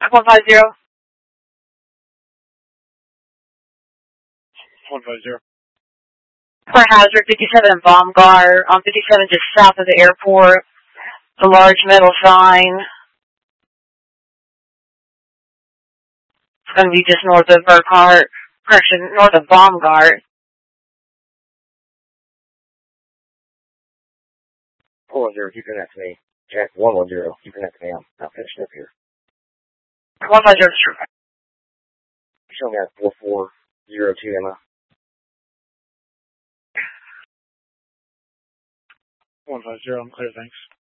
150. 150. For hazard 57 in Baumgart, on 57 just south of the airport, the large metal sign. It's going to be just north of Burkhart, correction, north of Baumgart. 410, you connect me. Jack 110, you connect me. I'm finishing up here. 150, true. Show me at 4402, Emma. 150, I'm clear, thanks.